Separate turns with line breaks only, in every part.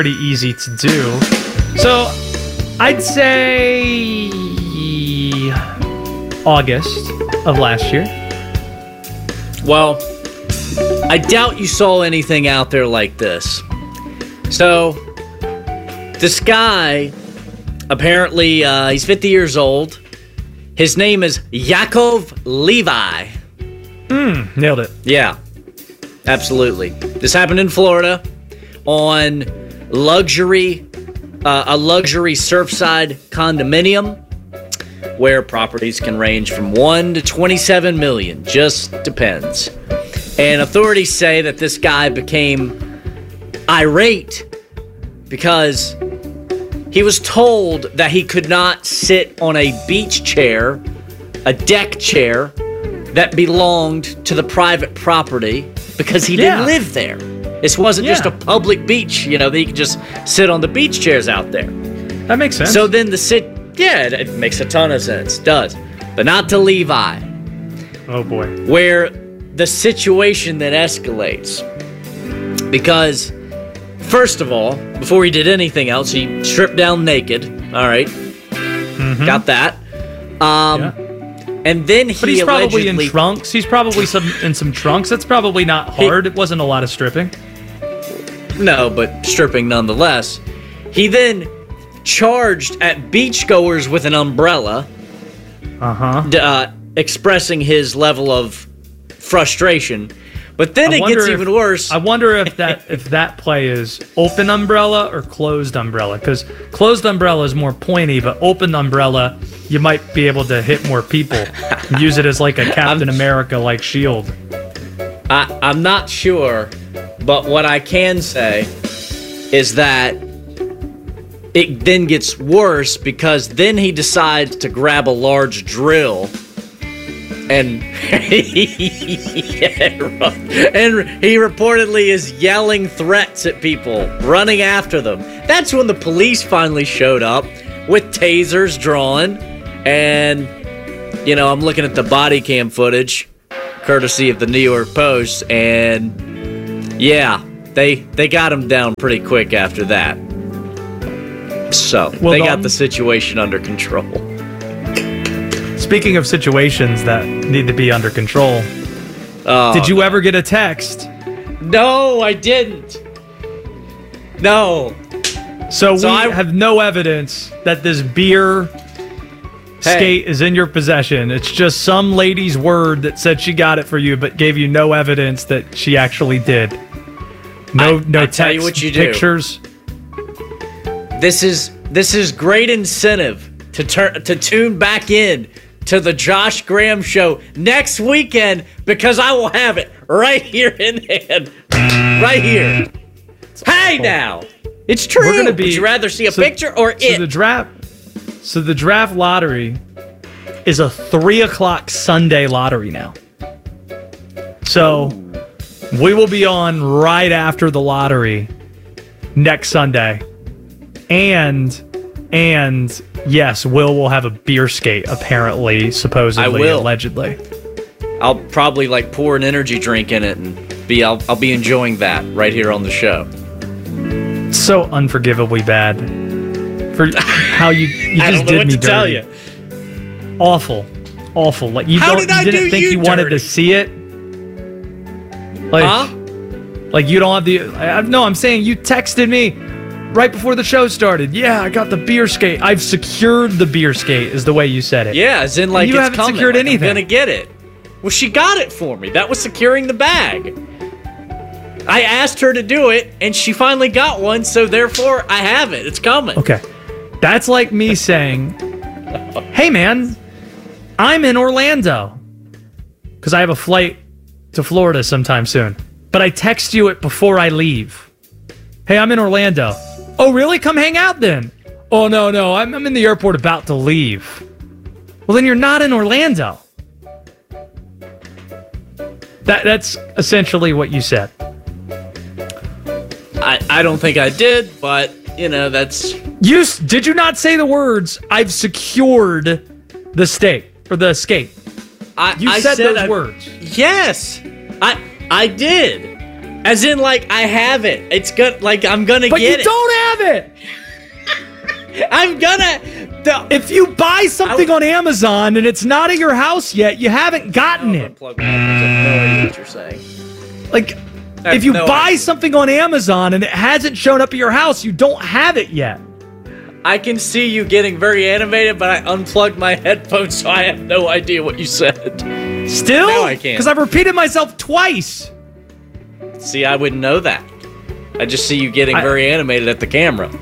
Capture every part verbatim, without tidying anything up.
pretty easy to do. So I'd say August of last year.
Well, I doubt you saw anything out there like this. So, this guy, apparently, uh, he's fifty years old. His name is Yaakov Levi.
Hmm, nailed it.
Yeah, absolutely. This happened in Florida on luxury, uh, a luxury Surfside condominium where properties can range from one to twenty-seven million, just depends. And authorities say that this guy became irate because he was told that he could not sit on a beach chair, a deck chair, that belonged to the private property because he
Yeah.
didn't live there. This wasn't
Yeah.
just a public beach, you know, that you could just sit on the beach chairs out there.
That makes sense.
So then the sit, yeah, it, it makes a ton of sense, does. But not to Levi,
oh boy.
where the situation then escalates. Because, first of all, before he did anything else, he stripped down naked. All right.
Mm-hmm.
Got that. Um,
Yeah.
And then he
But he's probably
allegedly...
in trunks. He's probably some in some trunks. That's probably not hard. It wasn't a lot of stripping.
No, but stripping nonetheless. He then charged at beachgoers with an umbrella,
Uh-huh.
d- uh, expressing his level of frustration. But then
I
it
wonder
gets
if-
even worse.
I wonder if that if that play is open umbrella or closed umbrella, because closed umbrella is more pointy, but open umbrella you might be able to hit more people. Use it as like a Captain America like shield.
I, I'm not sure, but what I can say is that it then gets worse because then he decides to grab a large drill and and he reportedly is yelling threats at people, running after them. That's when the police finally showed up with tasers drawn, and you know, I'm looking at the body cam footage courtesy of the New York Post, and yeah, they they got him down pretty quick after that. So
Well
they
done.
got the situation under control.
Speaking of situations that need to be under control,
Oh,
did you ever get a text?
No, I didn't. No.
So,
So
we
I-
have no evidence that this beer
Hey.
skate is in your possession. It's just some lady's word that said she got it for you, but gave you no evidence that she actually did. No,
I-
no
I
text,
tell you what you do.
pictures.
This is this is great incentive to turn to tune back in to the Josh Graham show next weekend, because I will have it right here in hand, right here. Hey now, it's true.
We're gonna be-
Would you rather see a
so-
picture or
So
it?
the draft, so the draft lottery is a three o'clock Sunday lottery now. So we will be on right after the lottery next Sunday, and and yes, Will will have a beer skate. Apparently, supposedly,
I will.
allegedly.
I'll probably like pour an energy drink in it and be. I'll, I'll be enjoying that right here on the show.
So unforgivably bad for how you you
I
just
don't know
did
what
me
to tell
dirty.
you.
Awful, awful. Like you
How
don't,
did
you
I
didn't
do
think
you
you wanted
dirty?
to see it. Like,
Huh?
like you don't have the. I, I- no, I'm saying you texted me right before the show started. Yeah, I got the beer skate. I've secured the beer skate. Is the way you said it.
Yeah, as in like
You
it's
haven't
coming.
secured
like,
anything.
I'm gonna get it. Well, she got it for me. That was securing the bag. I asked her to do it, and she finally got one. So therefore, I have it. It's coming.
Okay, that's like me saying, "Hey, man, I'm in Orlando because I have a flight to Florida sometime soon." But I text you it before I leave. Hey, I'm in Orlando. Oh, really? Come hang out then. Oh, no, no, I'm, I'm in the airport about to leave. Well, then you're not in Orlando. That That's essentially what you said.
I, I don't think I did, but you know that's.
You s- did you not say the words, I've secured the state, or the skate?
I,
You
I
said those
I-
words.
Yes, I I did. As in, like, I have it. It's good. Like, I'm gonna
but
get it.
But you don't have it.
I'm gonna.
The, if you buy something w- on Amazon and it's not at your house yet, you haven't gotten it.
I have no idea what you're saying.
Like, if you no buy idea. something on Amazon and it hasn't shown up at your house, you don't have it yet.
I can see you getting very animated, but I unplugged my headphones, so I have no idea what you said.
Still?
No, I can't.
Because I've repeated myself twice.
See, I wouldn't know that. I just see you getting
I,
very animated at the camera.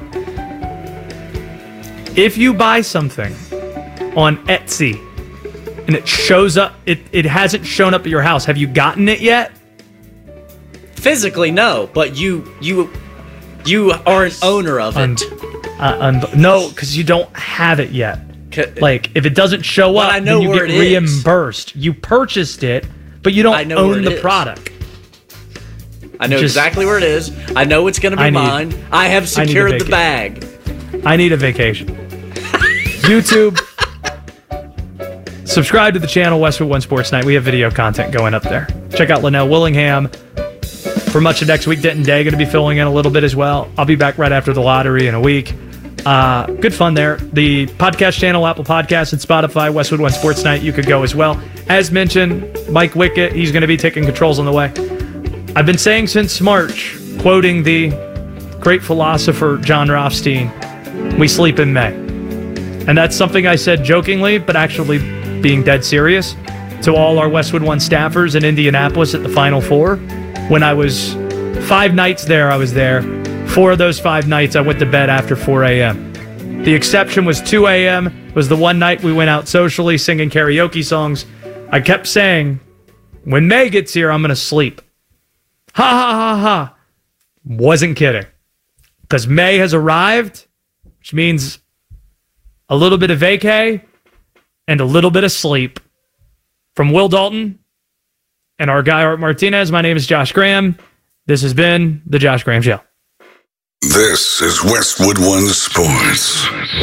If you buy something on Etsy and it shows up, it, it hasn't shown up at your house, have you gotten it yet?
Physically, no, but you you you are an owner of
un,
it.
Uh, un, no, because you don't have it yet. Like, if it doesn't show up,
I know
then you
where
get
it
reimbursed.
Is.
You purchased it, but you don't
I know
own the
is.
product.
I know Just, exactly where it is. I know it's going to be I need, mine. I have secured I the bag.
I need a vacation. YouTube. Subscribe to the channel, Westwood One Sports Night. We have video content going up there. Check out Linnell Willingham. For much of next week, Denton Day going to be filling in a little bit as well. I'll be back right after the lottery in a week. Uh, good fun there. The podcast channel, Apple Podcasts, and Spotify, Westwood One Sports Night, you could go as well. As mentioned, Mike Wickett, he's going to be taking controls on the way. I've been saying since March, quoting the great philosopher John Rothstein, we sleep in May. And that's something I said jokingly, but actually being dead serious to all our Westwood One staffers in Indianapolis at the Final Four. When I was five nights there, I was there. Four of those five nights, I went to bed after four a.m. The exception was two a.m. It was the one night we went out socially singing karaoke songs. I kept saying, when May gets here, I'm going to sleep. Ha ha ha ha. Wasn't kidding. Because May has arrived, which means a little bit of vacay and a little bit of sleep. From Will Dalton and our guy Art Martinez, my name is Josh Graham. This has been The Josh Graham Show.
This is Westwood One Sports.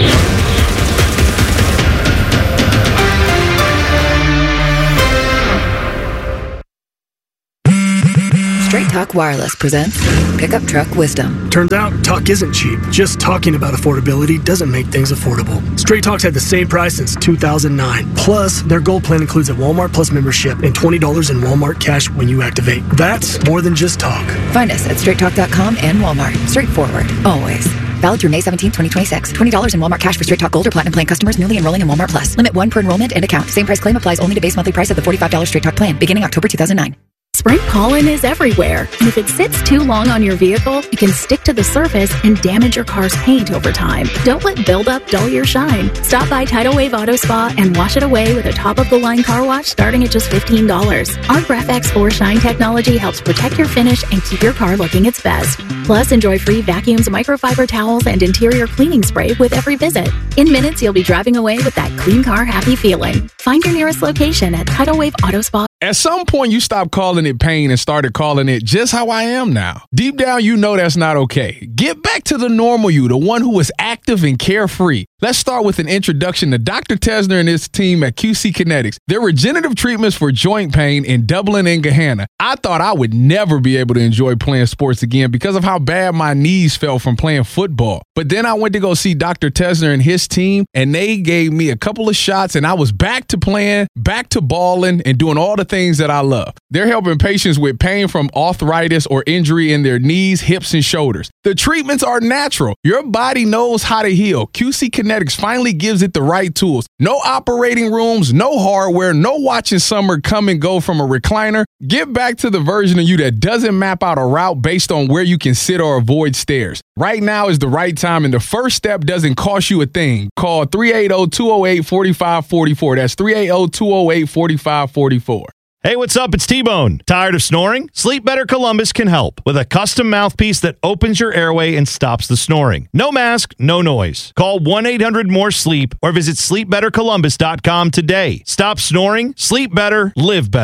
Straight Talk Wireless presents Pickup Truck Wisdom.
Turns out, talk isn't cheap. Just talking about affordability doesn't make things affordable. Straight Talk's had the same price since two thousand nine. Plus, their Gold plan includes a Walmart Plus membership and twenty dollars in Walmart cash when you activate. That's more than just talk.
Find us at straight talk dot com and Walmart. Straightforward, always. Valid through May seventeenth, twenty twenty-six. twenty dollars in Walmart cash for Straight Talk Gold or Platinum plan customers newly enrolling in Walmart Plus. Limit one per enrollment and account. Same price claim applies only to base monthly price of the forty-five dollars Straight Talk plan, beginning October two thousand nine.
Spray pollen is everywhere, and if it sits too long on your vehicle, it can stick to the surface and damage your car's paint over time. Don't let buildup dull your shine. Stop by Tidal Wave Auto Spa and wash it away with a top-of-the-line car wash starting at just fifteen dollars. Our Graph-X four Shine technology helps protect your finish and keep your car looking its best. Plus, enjoy free vacuums, microfiber towels, and interior cleaning spray with every visit. In minutes, you'll be driving away with that clean car happy feeling. Find your nearest location at Tidal Wave Auto Spa.
At some point, you stopped calling it pain and started calling it just how I am now. Deep down, you know that's not okay. Get back to the normal you, the one who is active and carefree. Let's start with an introduction to Doctor Tesner and his team at Q C Kinetics. Their regenerative treatments for joint pain in Dublin and Gahanna. I thought I would never be able to enjoy playing sports again because of how bad my knees felt from playing football. But then I went to go see Doctor Tesner and his team, and they gave me a couple of shots, and I was back to playing, back to balling, and doing all the things that I love. They're helping patients with pain from arthritis or injury in their knees, hips, and shoulders. The treatments are natural. Your body knows how to heal. Q C Kinetics finally gives it the right tools. No operating rooms, no hardware, no watching summer come and go from a recliner. Get back to the version of you that doesn't map out a route based on where you can sit or avoid stairs. Right now is the right time, and the first step doesn't cost you a thing. Call three eight zero, two zero eight, four five four four. That's three eight zero, two zero eight, four five four four.
Hey, what's up? It's T-Bone. Tired of snoring? Sleep Better Columbus can help with a custom mouthpiece that opens your airway and stops the snoring. No mask, no noise. Call one eight hundred more sleep or visit sleep better columbus dot com today. Stop snoring, sleep better, live better.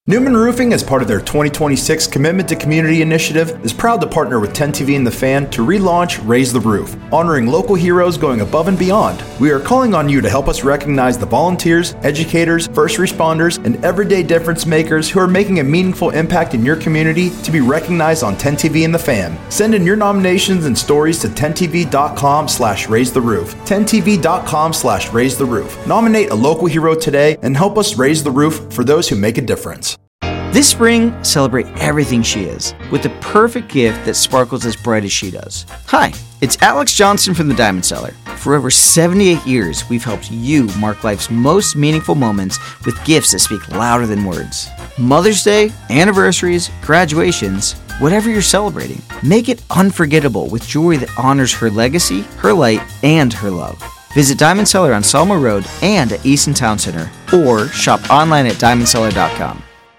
Newman Roofing, as part of their twenty twenty-six Commitment to Community initiative, is proud to partner with ten T V and The Fan to relaunch Raise the Roof, honoring local heroes going above and beyond. We are calling on you to help us recognize the volunteers, educators, first responders, and everyday difference makers who are making a meaningful impact in your community to be recognized on ten T V and The Fan. Send in your nominations and stories to ten T V dot com slash raise the roof. ten T V dot com slash raise the roof. Nominate a local hero today and help us raise the roof for those who make a difference.
This spring, celebrate everything she is with the perfect gift that sparkles as bright as she does. Hi, it's Alex Johnson from the Diamond Cellar. For over seventy-eight years, we've helped you mark life's most meaningful moments with gifts that speak louder than words. Mother's Day, anniversaries, graduations, whatever you're celebrating, make it unforgettable with jewelry that honors her legacy, her light, and her love. Visit Diamond Cellar on Selma Road and at Easton Town Center, or shop online at diamond cellar dot com.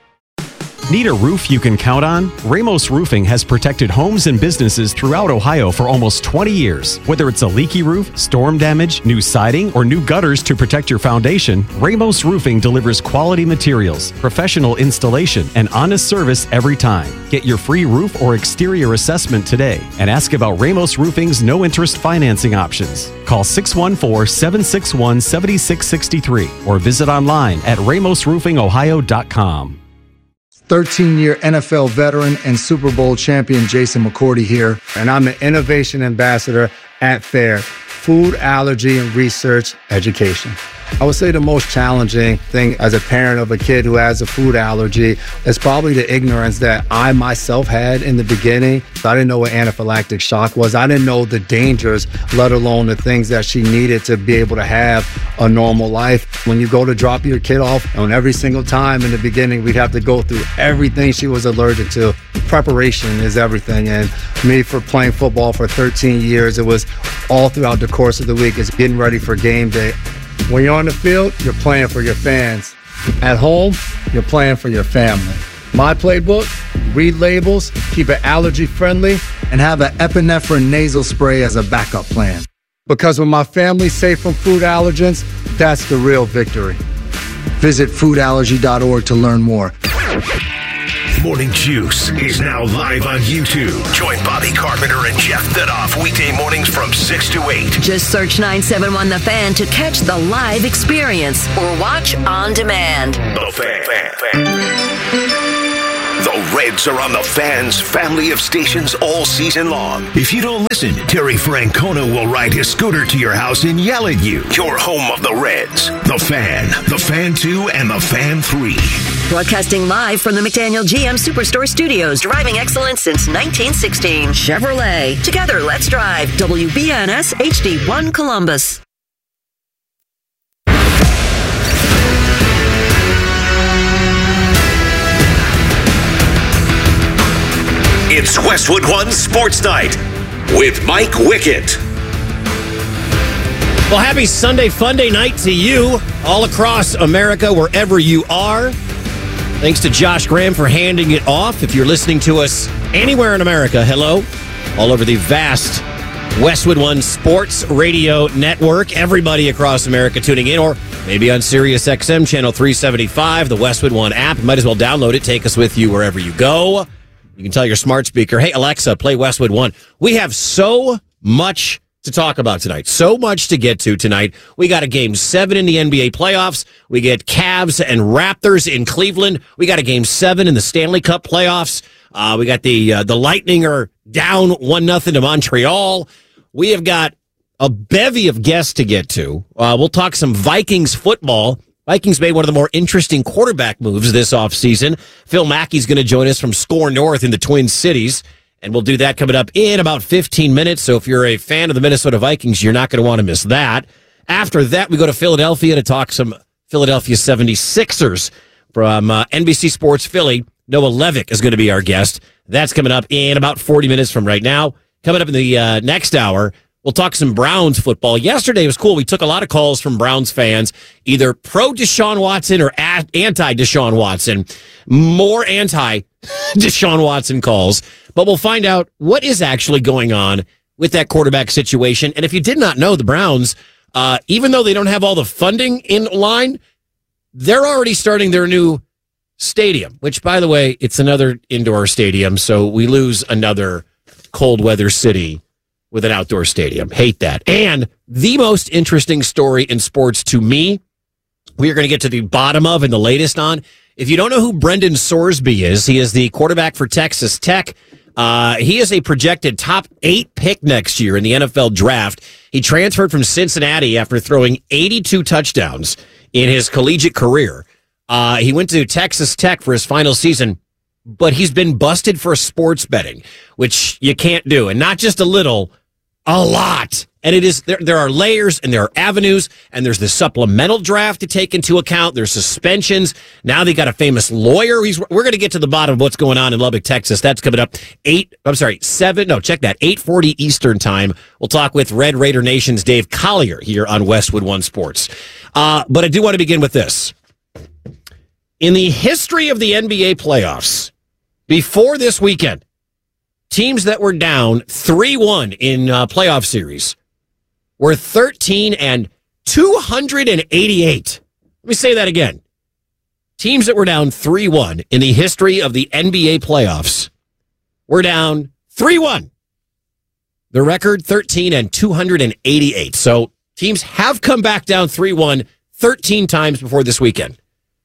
Need a roof you can count on? Ramos Roofing has protected homes and businesses throughout Ohio for almost twenty years. Whether it's a leaky roof, storm damage, new siding, or new gutters to protect your foundation, Ramos Roofing delivers quality materials, professional installation, and honest service every time. Get your free roof or exterior assessment today and ask about Ramos Roofing's no-interest financing options. Call six one four, seven six one, seven six six three or visit online at ramos roofing ohio dot com.
thirteen-year N F L veteran and Super Bowl champion Jason McCourty here, and I'm an innovation ambassador at FAIR, Food Allergy and Research Education. I would say the most challenging thing as a parent of a kid who has a food allergy is probably the ignorance that I myself had in the beginning. I didn't know what anaphylactic shock was. I didn't know the dangers, let alone the things that she needed to be able to have a normal life. When you go to drop your kid off, and every single time in the beginning, we'd have to go through everything she was allergic to. Preparation is everything. And me, for playing football for thirteen years, it was all throughout the course of the week. It's getting ready for game day. When you're on the field, you're playing for your fans. At home, you're playing for your family. My playbook, read labels, keep it allergy friendly, and have an epinephrine nasal spray as a backup plan. Because when my family's safe from food allergens, that's the real victory. Visit food allergy dot org to learn more.
Morning Juice is now live on YouTube. Join Bobby Carpenter and Jeff Thidoff weekday mornings from six to eight.
Just search nine seven one The Fan to catch the live experience or watch on demand.
The Fan. fan, fan. The Reds are on the Fan's family of stations all season long. If you don't listen, Terry Francona will ride his scooter to your house and yell at you. You're home of the Reds. The Fan, The Fan two, and The Fan three.
Broadcasting live from the McDaniel G M Superstore Studios. Driving excellence since nineteen sixteen. Chevrolet. Together, let's drive. W B N S H D one Columbus.
It's Westwood One Sports Night with Mike Wickett.
Well, happy Sunday Funday night to you all across America, wherever you are. Thanks to Josh Graham for handing it off. If you're listening to us anywhere in America, hello. All over the vast Westwood One Sports Radio Network. Everybody across America tuning in, or maybe on Sirius X M Channel three seventy-five, the Westwood One app. You might as well download it. Take us with you wherever you go. You can tell your smart speaker, hey, Alexa, play Westwood One. We have so much to talk about tonight. So much to get to tonight. We got a game seven in the N B A playoffs. We get Cavs and Raptors in Cleveland. We got a game seven in the Stanley Cup playoffs. Uh, we got the uh, the Lightning are down one nothing to Montreal. We have got a bevy of guests to get to. Uh, we'll talk some Vikings football. Vikings made one of the more interesting quarterback moves this offseason. Phil Mackey's going to join us from Score North in the Twin Cities, and we'll do that coming up in about fifteen minutes. So if you're a fan of the Minnesota Vikings, you're not going to want to miss that. After that, we go to Philadelphia to talk some Philadelphia seventy-sixers from uh, N B C Sports Philly. Noah Levick is going to be our guest. That's coming up in about forty minutes from right now. Coming up in the uh, next hour, we'll talk some Browns football. Yesterday was cool. We took a lot of calls from Browns fans, either pro Deshaun Watson or anti Deshaun Watson. More anti Deshaun Watson calls. But we'll find out what is actually going on with that quarterback situation. And if you did not know, the Browns, uh, even though they don't have all the funding in line, they're already starting their new Stadium, which, by the way, it's another indoor stadium, so we lose another cold weather city with an outdoor stadium. Hate that. And the most interesting story in sports to me, we are going to get to the bottom of and the latest on. If you don't know who Brendan Sorsby is, he is the quarterback for Texas Tech. Uh, he is a projected top eight pick next year in the N F L draft. He transferred from Cincinnati after throwing eighty-two touchdowns in his collegiate career. Uh, he went to Texas Tech for his final season, but he's been busted for sports betting, which you can't do. And not just a little, a lot. And it is there, there are layers and there are avenues, and there's the supplemental draft to take into account. There's suspensions. Now they got a famous lawyer. He's, we're going to get to the bottom of what's going on in Lubbock, Texas. That's coming up eight. I'm sorry, seven. No, check that. eight forty Eastern time. We'll talk with Red Raider Nation's Dave Collier here on Westwood One Sports. Uh, but I do want to begin with this. In the history of the N B A playoffs, before this weekend, teams that were down three one in uh, playoff series were thirteen and two hundred eighty-eight. Let me say that again. Teams that were down three one in the history of the N B A playoffs were down three one. The record, thirteen and two hundred eighty-eight. So teams have come back down three one thirteen times before this weekend.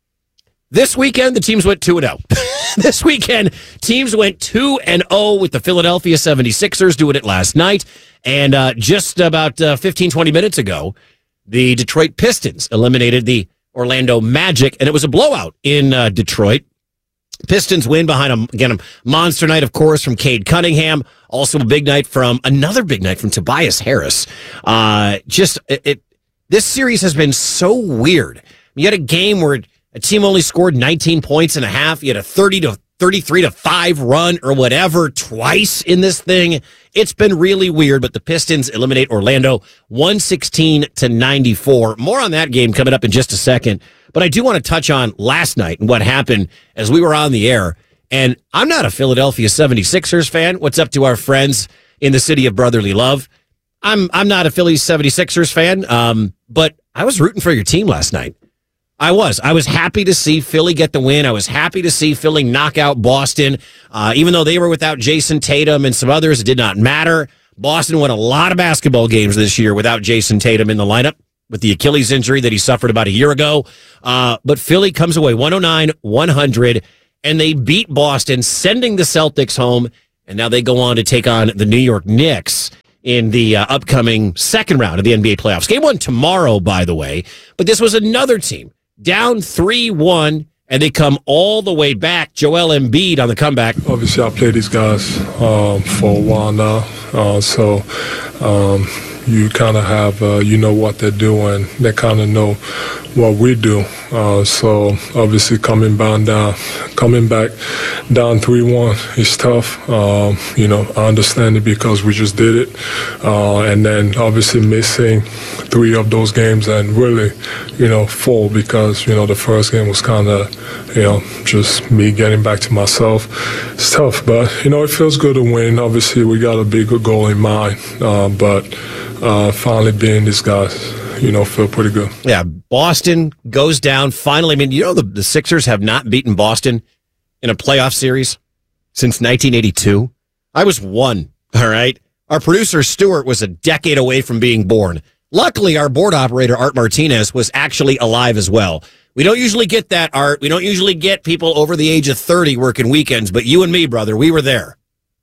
This weekend, the teams went two and oh. This weekend, teams went two and oh with the Philadelphia seventy-sixers doing it last night. And uh, just about uh, fifteen, twenty minutes ago, the Detroit Pistons eliminated the Orlando Magic, and it was a blowout in uh, Detroit. Pistons win behind, a, again, a monster night, of course, from Cade Cunningham. Also a big night from, another big night from Tobias Harris. Uh, just, it, it this series has been so weird. You had a game where a team only scored nineteen points and a half. You had a thirty to thirty-three to five run or whatever twice in this thing. It's been really weird, but the Pistons eliminate Orlando one sixteen to ninety-four. More on that game coming up in just a second. But I do want to touch on last night and what happened as we were on the air. And I'm not a Philadelphia seventy-sixers fan. What's up to our friends in the city of brotherly love? I'm I'm not a Philly seventy-sixers fan, um, but I was rooting for your team last night. I was. I was happy to see Philly get the win. I was happy to see Philly knock out Boston. Uh, even though they were without Jason Tatum and some others, it did not matter. Boston won a lot of basketball games this year without Jason Tatum in the lineup with the Achilles injury that he suffered about a year ago. Uh, but Philly comes away one oh nine one hundred, and they beat Boston, sending the Celtics home. And now they go on to take on the New York Knicks in the uh, upcoming second round of the N B A playoffs. Game one tomorrow, by the way. But this was another team down three one, and they come all the way back. Joel Embiid on the comeback.
Obviously, I play these guys um, for a while now, uh, so um, you kind of have, uh, you know what they're doing. They kind of know what we do. Uh, so obviously, coming down, down, coming back down three one is tough. Um, you know, I understand it because we just did it, uh, and then obviously missing three of those games and really, you know, four because you know the first game was kind of, you know, just me getting back to myself. It's tough, but you know, it feels good to win. Obviously, we got a big goal in mind, uh, but uh, finally being these guys, you know, feel pretty good.
Yeah, Boston goes down finally. I mean, you know, the, the Sixers have not beaten Boston in a playoff series since nineteen eighty-two. I was one, all right? Our producer, Stuart, was a decade away from being born. Luckily, our board operator, Art Martinez, was actually alive as well. We don't usually get that, Art. We don't usually get people over the age of thirty working weekends, but you and me, brother, we were there.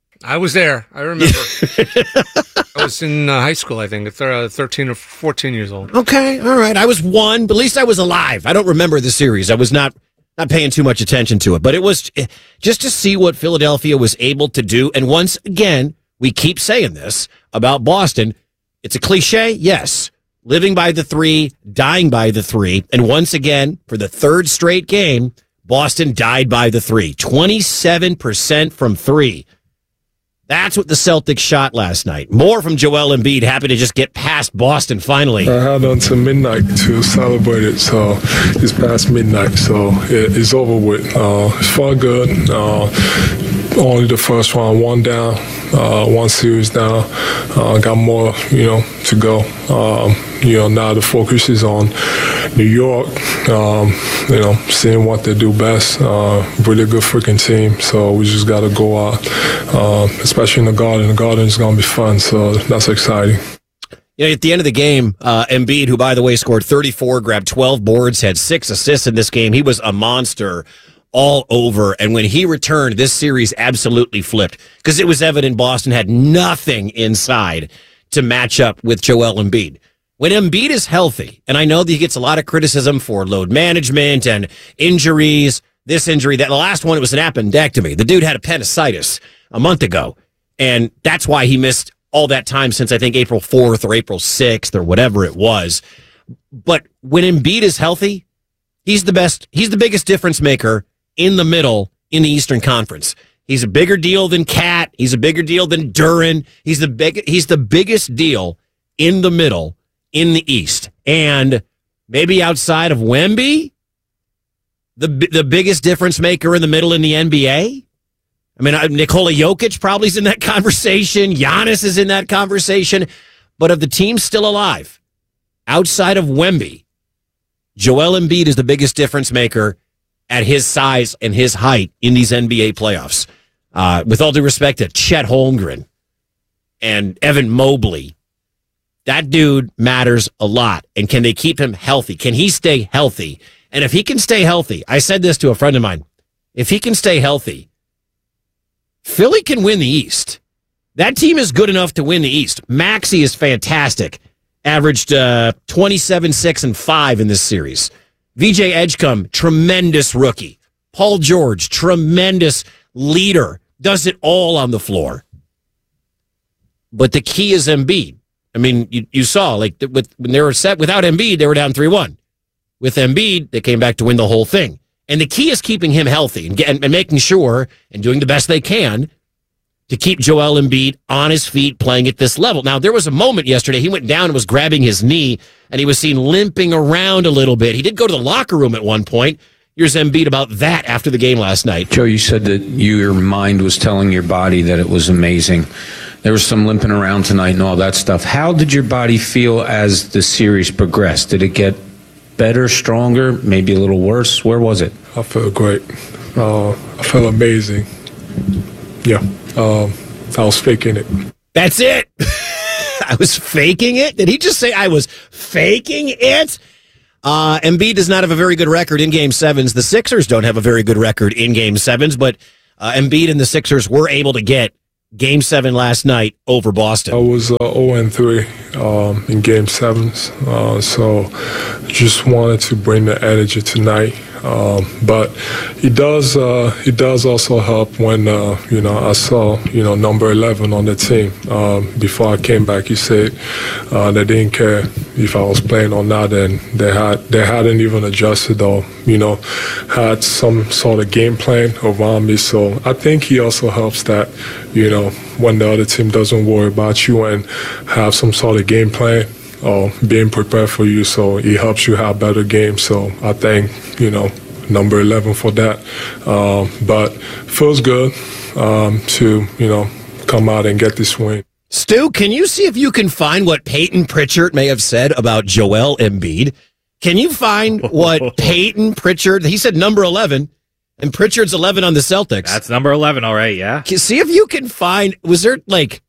I was there. I remember. I was in uh, high school, I think, thirteen or fourteen years old.
Okay, all right. I was one, but at least I was alive. I don't remember the series. I was not not paying too much attention to it, but it was just to see what Philadelphia was able to do. And once again, we keep saying this about Boston. It's a cliche, yes. Living by the three, dying by the three. And once again, for the third straight game, Boston died by the three. twenty-seven percent from three. That's what the Celtics shot last night. More from Joel Embiid, happy to just get past Boston finally.
I had until midnight to celebrate it, so it's past midnight, so it, it's over with. Uh, it's felt good. Uh, only the first round, one down, uh, one series down. Uh, got more, you know, to go. Um, you know, now the focus is on New York, um, you know, seeing what they do best. Uh, really good freaking team. So we just got to go out, uh, especially in the Garden. The Garden is going to be fun. So that's exciting.
You know, at the end of the game, uh, Embiid, who, by the way, scored thirty-four, grabbed twelve boards, had six assists in this game. He was a monster all over. And when he returned, this series absolutely flipped because it was evident Boston had nothing inside to match up with Joel Embiid. When Embiid is healthy, and I know that he gets a lot of criticism for load management and injuries, this injury, that the last one, it was an appendectomy. The dude had appendicitis a month ago, and that's why he missed all that time since I think April fourth or April sixth or whatever it was. But when Embiid is healthy, he's the best, he's the biggest difference maker in the middle in the Eastern Conference. He's a bigger deal than Cat. He's a bigger deal than Duren. He's the big, he's the biggest deal in the middle in the East. And maybe outside of Wemby, the the biggest difference maker in the middle in the N B A. I mean, Nikola Jokic probably is in that conversation. Giannis is in that conversation. But of the teams still alive, outside of Wemby, Joel Embiid is the biggest difference maker at his size and his height in these N B A playoffs. Uh, with all due respect to Chet Holmgren and Evan Mobley, that dude matters a lot. And can they keep him healthy? Can he stay healthy? And if he can stay healthy, I said this to a friend of mine, if he can stay healthy, Philly can win the East. That team is good enough to win the East. Maxey is fantastic. Averaged uh, twenty-seven, six, and five in this series. V J Edgecombe, tremendous rookie. Paul George, tremendous leader. Does it all on the floor. But the key is Embiid. I mean, you, you saw, like, with when they were set without Embiid, they were down three one. With Embiid, they came back to win the whole thing. And the key is keeping him healthy and, get, and making sure and doing the best they can to keep Joel Embiid on his feet playing at this level. Now, there was a moment yesterday, he went down and was grabbing his knee, and he was seen limping around a little bit. He did go to the locker room at one point. Here's Embiid about that after the game last night.
Joe, you said that you, your mind was telling your body that it was amazing. There was some limping around tonight and all that stuff. How did your body feel as the series progressed? Did it get better, stronger, maybe a little worse? Where was it?
I felt great. Uh, I felt amazing. Yeah. Um, I was faking it.
That's it. I was faking it? Did he just say I was faking it? Uh, Embiid does not have a very good record in Game Sevens. The Sixers don't have a very good record in Game Sevens, but uh, Embiid and the Sixers were able to get Game Seven last night over Boston.
I was uh, zero and three um, in Game Sevens, uh, so just wanted to bring the energy tonight. Um, but it does uh, it does also help when uh, you know I saw you know number eleven on the team um, before I came back. He said uh, they didn't care if I was playing or not, and they had they hadn't even adjusted or you know had some sort of game plan around me. So I think he also helps that you know when the other team doesn't worry about you and have some sort of game plan or being prepared for you, so it helps you have better games. So I think, you know, number eleven for that. Um, but feels good um, to, you know, come out and get this win.
Stu, can you see if you can find what Peyton Pritchard may have said about Joel Embiid? Can you find what Peyton Pritchard, he said number eleven, and Pritchard's eleven on the Celtics.
That's number eleven, all right, yeah.
See if you can find, was there like,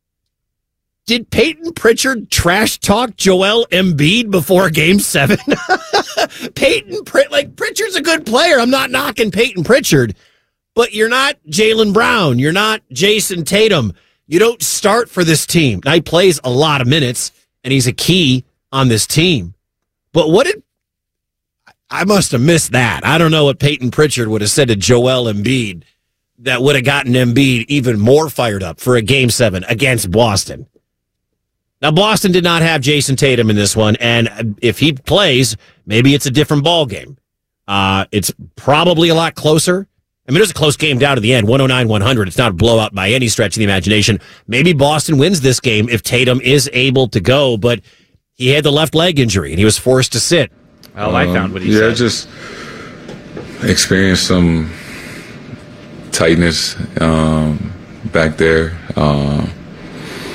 did Peyton Pritchard trash talk Joel Embiid before Game Seven? Peyton, like Pritchard's a good player. I'm not knocking Peyton Pritchard, but you're not Jaylen Brown. You're not Jason Tatum. You don't start for this team. Now, he plays a lot of minutes, and he's a key on this team. But what did I must have missed that? I don't know what Peyton Pritchard would have said to Joel Embiid that would have gotten Embiid even more fired up for a Game Seven against Boston. Now, Boston did not have Jason Tatum in this one, and if he plays, maybe it's a different ball game. Uh, it's probably a lot closer. I mean, it was a close game down to the end, one oh nine one hundred. It's not a blowout by any stretch of the imagination. Maybe Boston wins this game if Tatum is able to go, but he had the left leg injury, and he was forced to sit.
Well, I found what he
yeah,
said.
Yeah, just experienced some tightness um, back there. Um,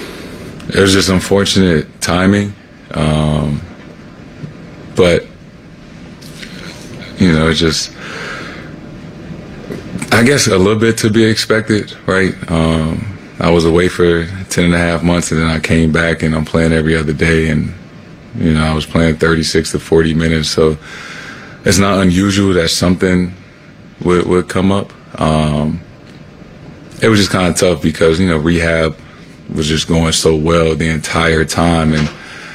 It was just unfortunate timing, um, but you know, it's just, I guess, a little bit to be expected, right? Um, I was away for ten and a half months, and then I came back, and I'm playing every other day, and, you know, I was playing thirty-six to forty minutes, so it's not unusual that something would, would come up. Um, it was just kind of tough because, you know, rehab was just going so well the entire time, and,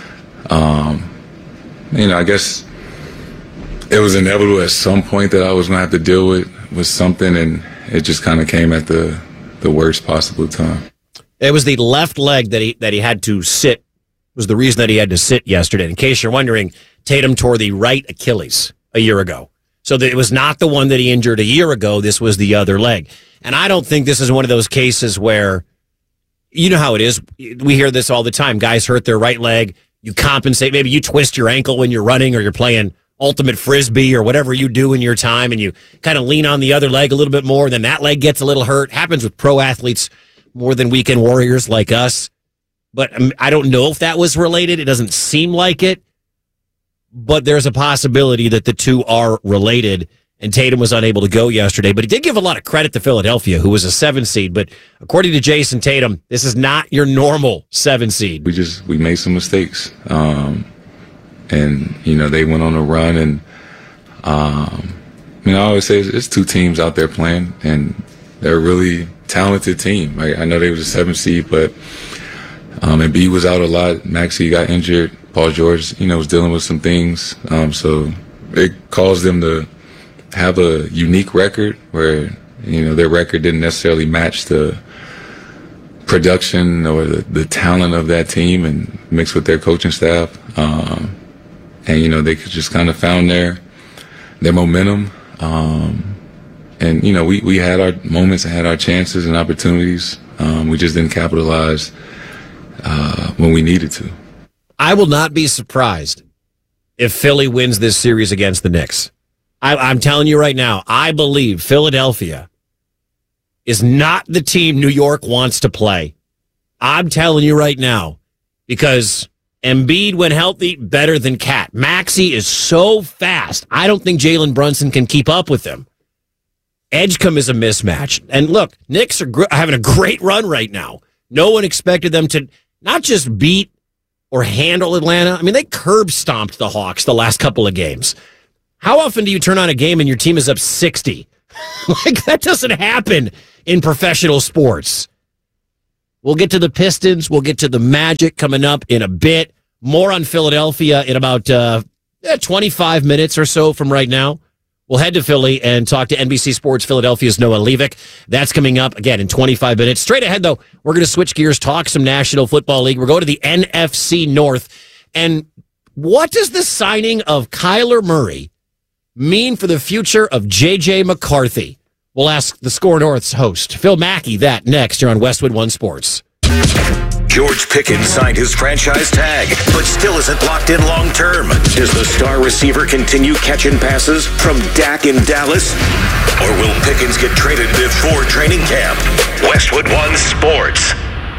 um, you know, I guess it was inevitable at some point that I was going to have to deal with, with something, and it just kind of came at the, the worst possible time.
It was the left leg that he that he had to sit, was the reason that he had to sit yesterday. In case you're wondering, Tatum tore the right Achilles a year ago. So that it was not the one that he injured a year ago. This was the other leg. And I don't think this is one of those cases where, you know how it is. We hear this all the time. Guys hurt their right leg. You compensate. Maybe you twist your ankle when you're running or you're playing ultimate frisbee or whatever you do in your time, and you kind of lean on the other leg a little bit more. Then that leg gets a little hurt. Happens with pro athletes more than weekend warriors like us. But um, I don't know if that was related. It doesn't seem like it. But there's a possibility that the two are related, and Tatum was unable to go yesterday. But he did give a lot of credit to Philadelphia, who was a seven seed. But according to Jason Tatum, this is not your normal seven seed.
We just we made some mistakes, um, and you know they went on a run. And um, I mean, I always say it's two teams out there playing, and they're a really talented team. Right? I know they was a seven seed, but um, Embiid was out a lot. Maxey got injured. Paul George, you know, was dealing with some things, um, so it caused them to have a unique record where, you know, their record didn't necessarily match the production or the, the talent of that team, and mixed with their coaching staff. Um, and, you know, they just kind of found their their momentum. Um, and, you know, we, we had our moments and had our chances and opportunities. Um, we just didn't capitalize uh, when we needed to.
I will not be surprised if Philly wins this series against the Knicks. I, I'm telling you right now, I believe Philadelphia is not the team New York wants to play. I'm telling you right now, because Embiid, when healthy, better than Cat. Maxey is so fast. I don't think Jalen Brunson can keep up with him. Edgecombe is a mismatch. And look, Knicks are gr- having a great run right now. No one expected them to not just beat or handle Atlanta. I mean, they curb stomped the Hawks the last couple of games. How often do you turn on a game and your team is up sixty? Like, that doesn't happen in professional sports. We'll get to the Pistons. We'll get to the Magic coming up in a bit. More on Philadelphia in about uh, twenty-five minutes or so from right now. We'll head to Philly and talk to N B C Sports Philadelphia's Noah Levick. That's coming up, again, in twenty-five minutes. Straight ahead, though, we're going to switch gears, talk some National Football League. We're going to the N F C North. And what does the signing of Kyler Murray mean for the future of J J McCarthy? We'll ask the Score North's host, Phil Mackey, that next here on Westwood One Sports.
George Pickens signed his franchise tag, but still isn't locked in long term. Does the star receiver continue catching passes from Dak in Dallas? Or will Pickens get traded before training camp? Westwood One Sports.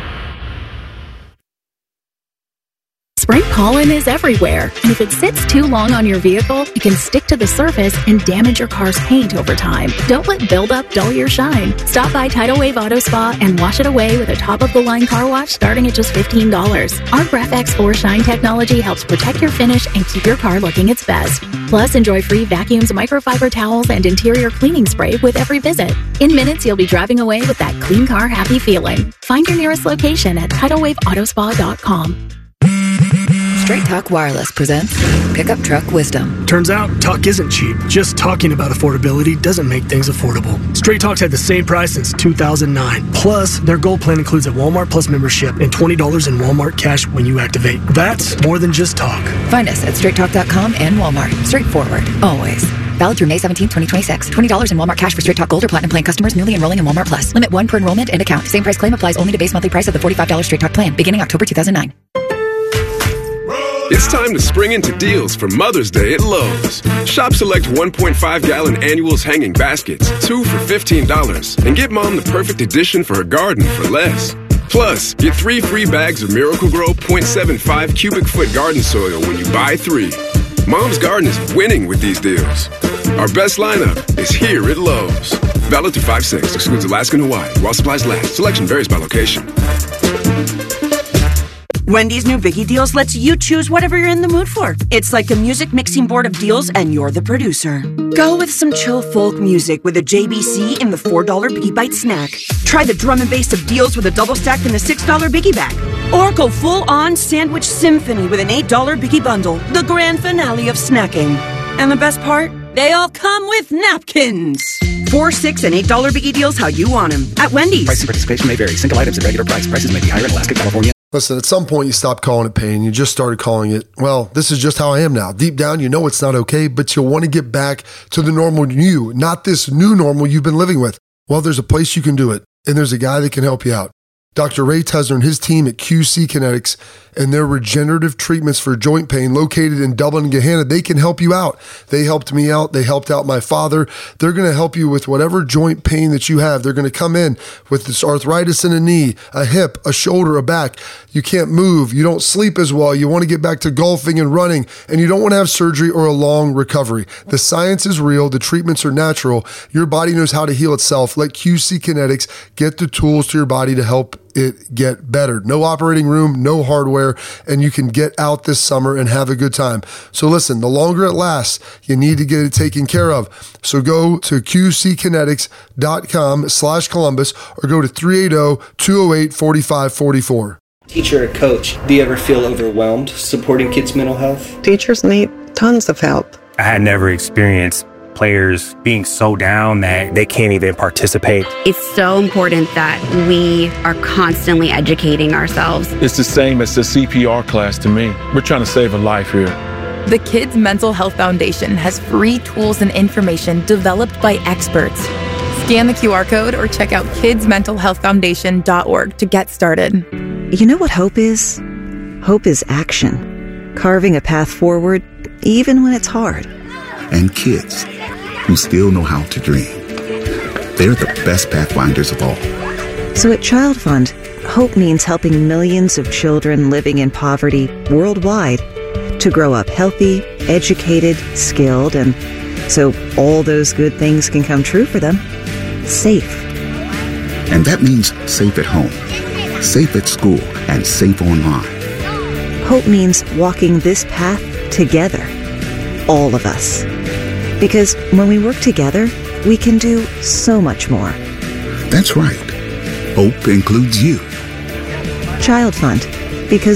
Spring pollen is everywhere, and if it sits too long on your vehicle, it can stick to the surface and damage your car's paint over time. Don't let buildup dull your shine. Stop by Tidal Wave Auto Spa and wash it away with a top-of-the-line car wash starting at just fifteen dollars. Our Graph-X four Shine technology helps protect your finish and keep your car looking its best. Plus, enjoy free vacuums, microfiber towels, and interior cleaning spray with every visit. In minutes, you'll be driving away with that clean car happy feeling. Find your nearest location at tidal wave auto spa dot com.
Straight Talk Wireless presents Pickup Truck Wisdom.
Turns out, talk isn't cheap. Just talking about affordability doesn't make things affordable. Straight Talk's had the same price since two thousand nine. Plus, their Gold plan includes a Walmart Plus membership and twenty dollars in Walmart cash when you activate. That's more than just talk.
Find us at straight talk dot com and Walmart. Straightforward, always. Valid through May seventeenth, twenty twenty-six. twenty dollars in Walmart cash for Straight Talk Gold or Platinum plan customers newly enrolling in Walmart Plus. Limit one per enrollment and account. Same price claim applies only to base monthly price of the forty-five dollars Straight Talk plan, beginning October two thousand nine.
It's time to spring into deals for Mother's Day at Lowe's. Shop select one point five gallon annuals hanging baskets, two for fifteen dollars, and get mom the perfect addition for her garden for less. Plus, get three free bags of Miracle-Gro point seven five cubic foot garden soil when you buy three. Mom's Garden is winning with these deals. Our best lineup is here at Lowe's. Valid through five six. Excludes Alaska and Hawaii. While supplies last. Selection varies by location.
Wendy's new Biggie Deals lets you choose whatever you're in the mood for. It's like a music mixing board of deals, and you're the producer. Go with some chill folk music with a J B C in the four dollar Biggie Bite snack. Try the drum and bass of deals with a double stack in the six dollar Biggie Bag. Or go full-on sandwich symphony with an eight dollar Biggie Bundle, the grand finale of snacking. And the best part? They all come with napkins. Four, six, and eight dollar Biggie Deals how you want them at Wendy's.
Price and participation may vary. Single items at regular price. Prices may be higher in Alaska, California.
Listen, at some point you stopped calling it pain. You just started calling it, well, this is just how I am now. Deep down, you know it's not okay, but you'll want to get back to the normal you, not this new normal you've been living with. Well, there's a place you can do it, and there's a guy that can help you out. Doctor Ray Tesner and his team at Q C Kinetics and their regenerative treatments for joint pain located in Dublin and Gahanna, they can help you out. They helped me out. They helped out my father. They're going to help you with whatever joint pain that you have. They're going to come in with this arthritis in a knee, a hip, a shoulder, a back. You can't move. You don't sleep as well. You want to get back to golfing and running, and you don't want to have surgery or a long recovery. The science is real. The treatments are natural. Your body knows how to heal itself. Let Q C Kinetics get the tools to your body to help it get better. No operating room, no hardware, and you can get out this summer and have a good time. So listen, the longer it lasts, you need to get it taken care of. So go to qckinetics.com slash Columbus or go to three eight zero, two zero eight, four five four four.
Teacher or coach, do you ever feel overwhelmed supporting kids' mental health?
Teachers need tons of help.
I had never experienced players being so down that they can't even participate.
It's so important that we are constantly educating ourselves.
It's the same as the C P R class to me. We're trying to save a life here.
The Kids Mental Health Foundation has free tools and information developed by experts. Scan the Q R code or check out kids mental health foundation dot org to get started.
You know what hope is? Hope is action. Carving a path forward, even when it's hard.
And kids who still know how to dream. They're the best pathfinders of all.
So at Child Fund, hope means helping millions of children living in poverty worldwide to grow up healthy, educated, skilled, and so all those good things can come true for them, safe.
And that means safe at home, safe at school, and safe online.
Hope means walking this path together, all of us. Because when we work together, we can do so much more.
That's right. Hope includes you.
Child Fund, because